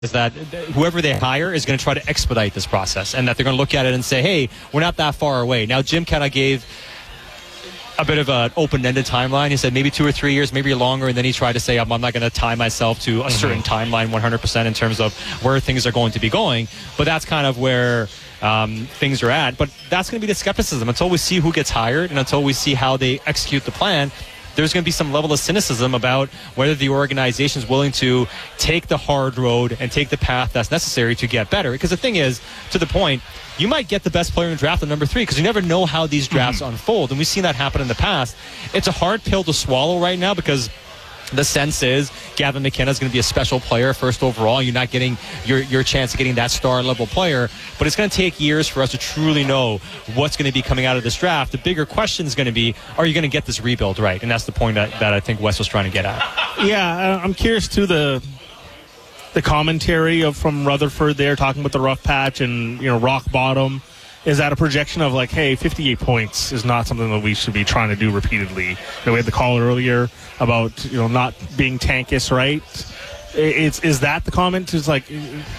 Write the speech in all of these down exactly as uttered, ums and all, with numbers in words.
is that whoever they hire is going to try to expedite this process, and that they're going to look at it and say, hey, we're not that far away. Now, Jim kind of gave a bit of an open-ended timeline. He said maybe two or three years, maybe longer, and then he tried to say, I'm, I'm not going to tie myself to a mm-hmm. certain timeline one hundred percent in terms of where things are going to be going. But that's kind of where um, things are at. But that's going to be the skepticism. Until we see who gets hired and until we see how they execute the plan, there's going to be some level of cynicism about whether the organization is willing to take the hard road and take the path that's necessary to get better. Because the thing is, to the point, you might get the best player in the draft at number three because you never know how these drafts mm-hmm. unfold. And we've seen that happen in the past. It's a hard pill to swallow right now because the sense is Gavin McKenna is going to be a special player first overall. You're not getting your your chance of getting that star level player, but it's going to take years for us to truly know what's going to be coming out of this draft. The bigger question is going to be, are you going to get this rebuild right? And that's the point that, that I think Wes was trying to get at. Yeah, I'm curious to the the commentary of from Rutherford there talking about the rough patch and, you know, rock bottom. Is that a projection of like, hey, fifty-eight points is not something that we should be trying to do repeatedly? You know, we had the call earlier about, you know, not being tankish, right? It's, is that the comment? It's like,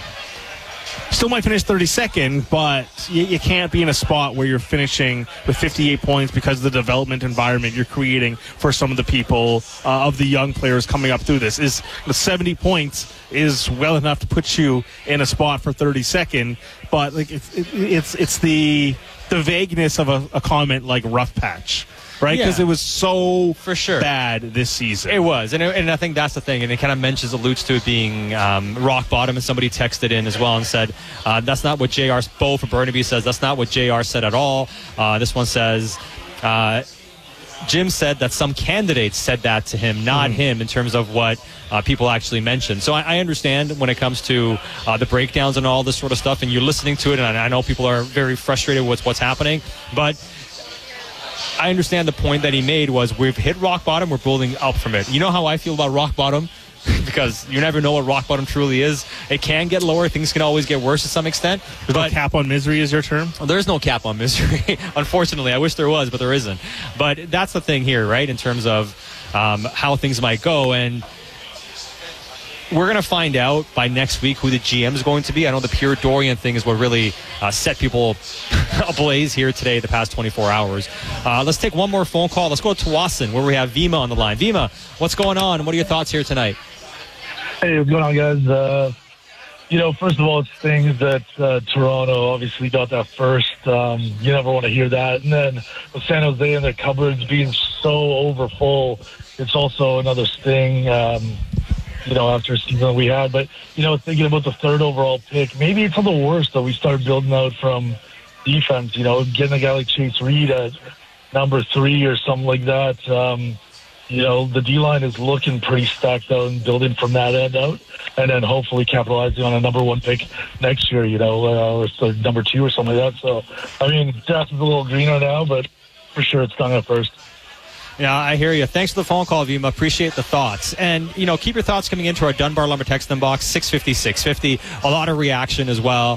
still might finish thirty-second, but you, you can't be in a spot where you're finishing with fifty-eight points because of the development environment you're creating for some of the people, uh, of the young players coming up through this. Is the seventy points is well enough to put you in a spot for thirty-second, but like it's it, it's it's the the vagueness of a, a comment like rough patch. Right, because yeah. it was so for sure bad this season. It was, and, it, and I think that's the thing. And it kind of mentions, alludes to it being um, rock bottom. And somebody texted in as well and said, uh, "That's not what J R." Bo for Burnaby says that's not what J R said at all. Uh, this one says, uh, Jim said that some candidates said that to him, not mm. him, in terms of what uh, people actually mentioned. So I, I understand when it comes to uh, the breakdowns and all this sort of stuff, and you're listening to it, and I, I know people are very frustrated with what's happening, but I understand the point that he made was we've hit rock bottom, we're building up from it. You know how I feel about rock bottom? Because you never know what rock bottom truly is. It can get lower. Things can always get worse to some extent. There's but, no cap on misery is your term? Well, there's no cap on misery. Unfortunately, I wish there was, but there isn't. But that's the thing here, right, in terms of um, how things might go. And we're going to find out by next week who the G M is going to be. I know the Pierre Dorion thing is what really uh, set people ablaze here today, the past twenty-four hours. Uh, let's take one more phone call. Let's go to Tsawwassen, where we have Vima on the line. Vima, what's going on, and what are your thoughts here tonight? Hey, what's going on, guys? Uh, you know, first of all, it's things that uh, Toronto obviously got that first. Um, you never want to hear that. And then with San Jose and their cupboards being so overfull, it's also another sting. Um, you know, after a season that we had. But, you know, thinking about the third overall pick, maybe it's on the worst that we started building out from defense, you know, getting a guy like Chase Reed at number three or something like that. Um, you know, the D-line is looking pretty stacked out and building from that end out. And then hopefully capitalizing on a number one pick next year, you know, uh, or so number two or something like that. So, I mean, grass is a little greener now, but for sure it's done at first. Yeah, I hear you. Thanks for the phone call, Vima. Appreciate the thoughts. And, you know, keep your thoughts coming into our Dunbar Lumber text inbox, six fifty, six fifty. A lot of reaction as well.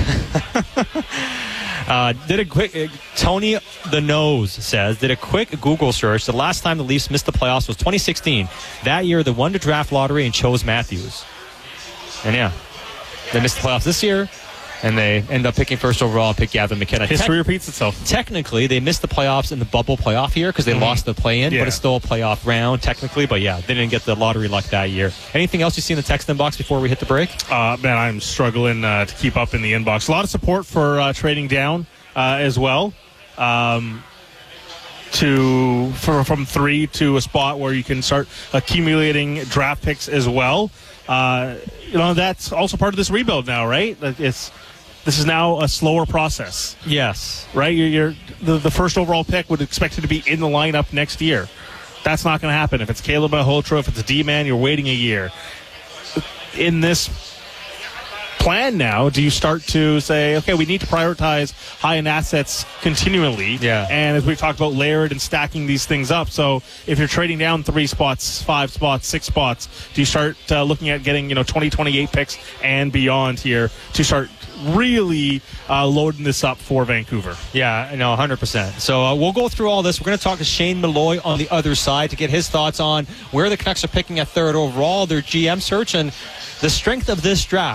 uh, did a quick, uh, Tony the Nose says, did a quick Google search. The last time the Leafs missed the playoffs was twenty sixteen. That year, they won the draft lottery and chose Matthews. And, yeah, they missed the playoffs this year. And they end up picking first overall and pick Gavin McKenna. History Te- repeats itself. Technically, they missed the playoffs in the bubble playoff year because they mm-hmm. lost the play-in, yeah. but it's still a playoff round technically. But, yeah, they didn't get the lottery luck that year. Anything else you see in the text inbox before we hit the break? Uh, man, I'm struggling uh, to keep up in the inbox. A lot of support for uh, trading down uh, as well. Um, to for, from three to a spot where you can start accumulating draft picks as well. Uh, you know, that's also part of this rebuild now, right? It's this is now a slower process. Yes, right. You're, you're the, the first overall pick would expect it to be in the lineup next year. That's not going to happen. If it's Caleb Malhotra, if it's a D-man, you're waiting a year. In this plan now? Do you start to say, okay, we need to prioritize high-end assets continually? Yeah. And as we've talked about, layered and stacking these things up. So if you're trading down three spots, five spots, six spots, do you start uh, looking at getting, you know, twenty twenty-eight picks and beyond here to start really uh, loading this up for Vancouver? Yeah, no, one hundred percent. So uh, we'll go through all this. We're going to talk to Shane Malloy on the other side to get his thoughts on where the Canucks are picking at third overall, their G M search, and the strength of this draft.